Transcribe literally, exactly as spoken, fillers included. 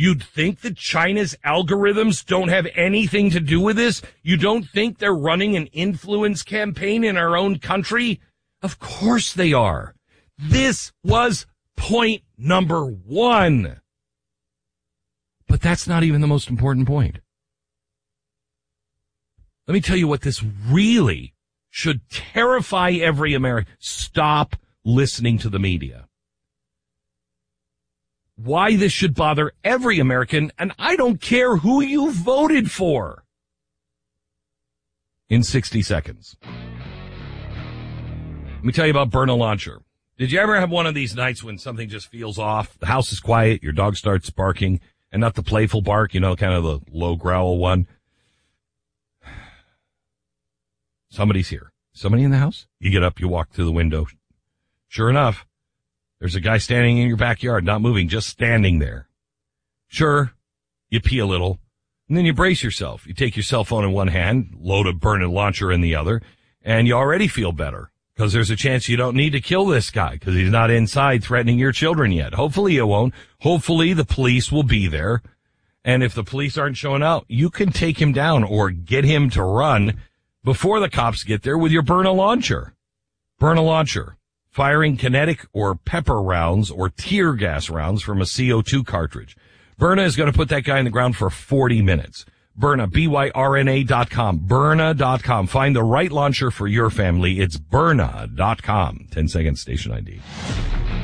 You'd think that China's algorithms don't have anything to do with this? You don't think they're running an influence campaign in our own country? Of course they are. This was point number one. But that's not even the most important point. Let me tell you what this really should terrify every American. Stop listening to the media. Why this should bother every American, and I don't care who you voted for. In sixty seconds. Let me tell you about Burn a Launcher. Did you ever have one of these nights when something just feels off? The house is quiet, your dog starts barking, and not the playful bark, you know, kind of the low growl one. Somebody's here. Somebody in the house? You get up, you walk through the window. Sure enough, there's a guy standing in your backyard, not moving, just standing there. Sure, you pee a little, and then you brace yourself. You take your cell phone in one hand, load a Burn a Launcher in the other, and you already feel better because there's a chance you don't need to kill this guy because he's not inside threatening your children yet. Hopefully you won't. Hopefully the police will be there. And if the police aren't showing out, you can take him down or get him to run before the cops get there with your Burn a Launcher. Burn a Launcher. Firing kinetic or pepper rounds or tear gas rounds from a C O two cartridge. Byrna is going to put that guy in the ground for forty minutes. Byrna, B Y R N A dot com. Byrna dot com. Find the right launcher for your family. It's Byrna dot com. ten seconds, station I D.